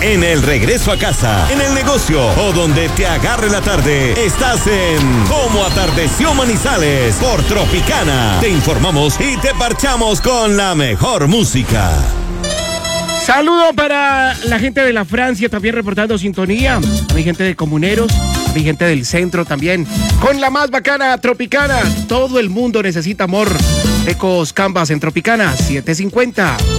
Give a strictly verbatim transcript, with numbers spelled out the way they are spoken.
En el regreso a casa, en el negocio o donde te agarre la tarde, estás en Cómo Atardeció Manizales por Tropicana. Te informamos y te parchamos con la mejor música. Saludo para la gente de la Francia también reportando sintonía. A mi gente de Comuneros, a mi gente del centro también. Con la más bacana Tropicana. Todo el mundo necesita amor. Ecos Canvas en Tropicana, setecientos cincuenta.